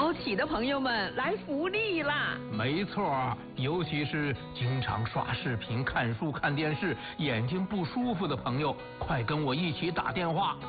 早起的朋友们来福利啦！ 没错，尤其是经常刷视频、看书、看电视，眼睛不舒服的朋友，快跟我一起打电话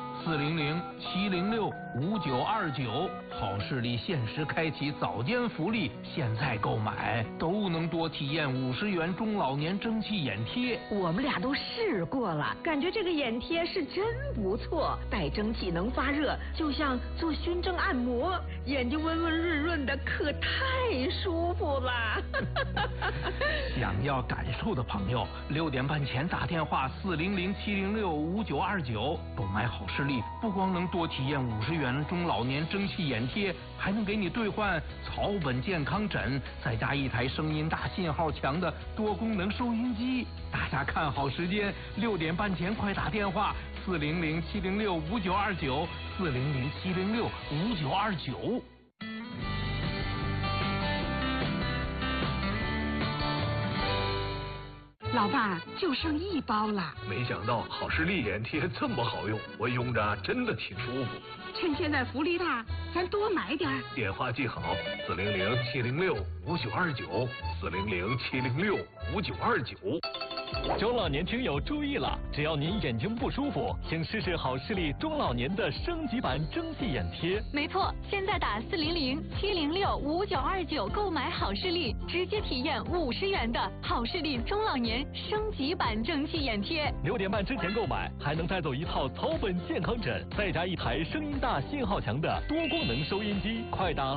400-706-5929，好视力限时开启早间福利，现在购买都能多体验50元中老年蒸汽眼贴。 我们俩都试过了，感觉这个眼贴是真不错，带蒸汽能发热，就像做熏蒸按摩，眼睛温温润润的，可太舒服了。 想要感受的朋友，6点半前打电话400-706-5929，购买好视力，不光能多体验50元中老年蒸汽眼贴，还能给你兑换草本健康枕，再加一台声音大、信号强的多功能收音机。大家看好时间，6点半前快打电话400-706-5929，400-706-5929。 老爸，就剩1包了。 没想到好视力眼贴这么好用，我用着真的挺舒服。 趁现在福利大，咱多买点。 电话记好：400-706-5929，400-706-5929。 中老年听友注意了，只要您眼睛不舒服，请试试好视力中老年的升级版蒸汽眼贴。 没错，现在打400-706-5929购买好视力，直接体验50元的好视力中老年升级版蒸汽眼贴。 6点半之前购买，还能带走一套草本健康枕，再加一台声音大、信号强的多功能收音机。快打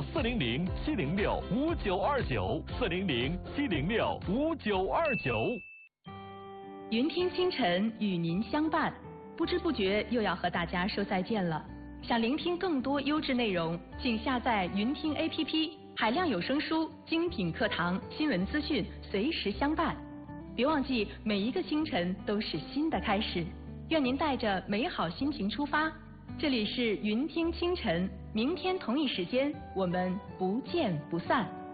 400-706-5929，400-706-5929。 云听清晨与您相伴，不知不觉又要和大家说再见了。想聆听更多优质内容，请下载云听 APP， 海量有声书、精品课堂、新闻资讯随时相伴。别忘记，每一个清晨都是新的开始。愿您带着美好心情出发。这里是云听清晨，明天同一时间我们不见不散。